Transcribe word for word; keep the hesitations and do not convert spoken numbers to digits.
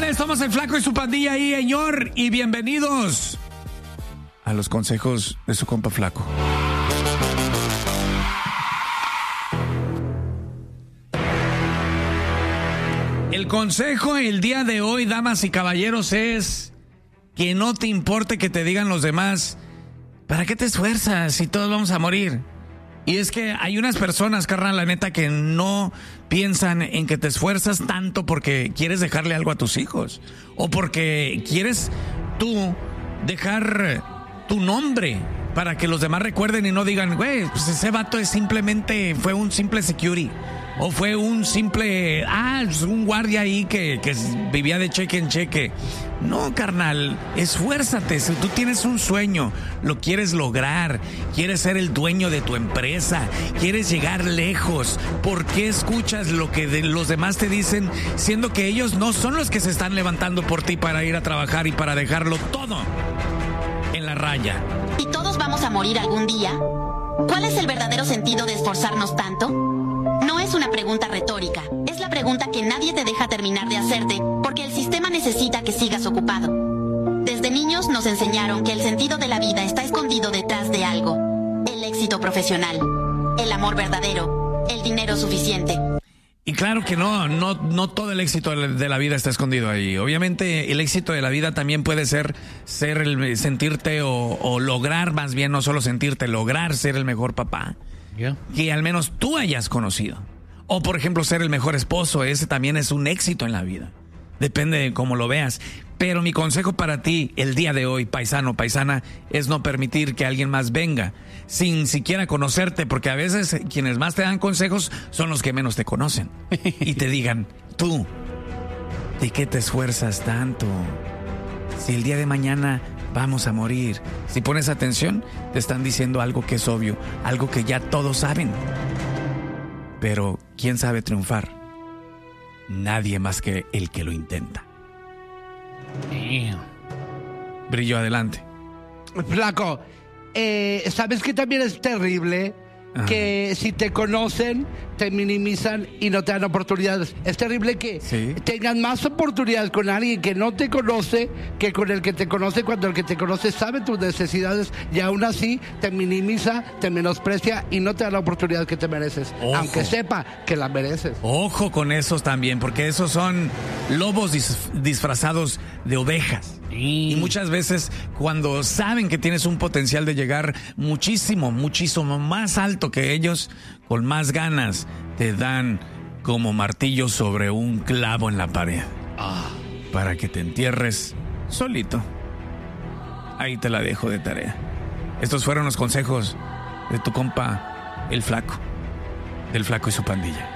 tardes, somos el Flaco y su pandilla ahí, señor, y bienvenidos a los consejos de su compa Flaco. El consejo el día de hoy, damas y caballeros, es que no te importe que te digan los demás, ¿para qué te esfuerzas si todos vamos a morir? Y es que hay unas personas, carnal, la neta, que no piensan en que te esfuerzas tanto porque quieres dejarle algo a tus hijos. O porque quieres tú dejar tu nombre para que los demás recuerden y no digan, güey, pues ese vato es simplemente, fue un simple security. O fue un simple, ah, un guardia ahí que, que vivía de cheque en cheque. No, carnal, esfuérzate. Si tú tienes un sueño, lo quieres lograr, quieres ser el dueño de tu empresa, quieres llegar lejos, ¿por qué escuchas lo que de los demás te dicen, siendo que ellos no son los que se están levantando por ti para ir a trabajar y para dejarlo todo en la raya? ¿Y todos vamos a morir algún día? ¿Cuál es el verdadero sentido de esforzarnos tanto? No es una pregunta retórica, es la pregunta que nadie te deja terminar de hacerte porque el sistema necesita que sigas ocupado. Desde niños nos enseñaron que el sentido de la vida está escondido detrás de algo: el éxito profesional, el amor verdadero, el dinero suficiente. Y claro que no, no, no todo el éxito de la vida está escondido ahí. Obviamente el éxito de la vida también puede ser ser el sentirte o, o lograr, más bien no solo sentirte, lograr ser el mejor papá. Yeah. Que al menos tú hayas conocido. O por ejemplo ser el mejor esposo, ese también es un éxito en la vida. Depende de cómo lo veas. Pero mi consejo para ti el día de hoy, paisano, paisana, es no permitir que alguien más venga sin siquiera conocerte, porque a veces quienes más te dan consejos son los que menos te conocen. Y te digan, tú, ¿de qué te esfuerzas tanto? Si el día de mañana vamos a morir. Si pones atención, te están diciendo algo que es obvio, algo que ya todos saben. Pero, ¿quién sabe triunfar? Nadie más que el que lo intenta. Damn. Brillo, adelante. Flaco, eh, ¿sabes que también es terrible? Ajá. Que si te conocen, te minimizan y no te dan oportunidades. Es terrible que ¿sí? tengan más oportunidades con alguien que no te conoce que con el que te conoce, cuando el que te conoce sabe tus necesidades y aún así te minimiza, te menosprecia y no te da la oportunidad que te mereces. Ojo. Aunque sepa que la mereces. Ojo con esos también, porque esos son lobos dis- disfrazados de ovejas. Y muchas veces cuando saben que tienes un potencial de llegar muchísimo, muchísimo más alto que ellos, con más ganas te dan como martillo sobre un clavo en la pared. Ah, para que te entierres solito. Ahí te la dejo de tarea. Estos fueron los consejos de tu compa, el Flaco, del Flaco y su pandilla.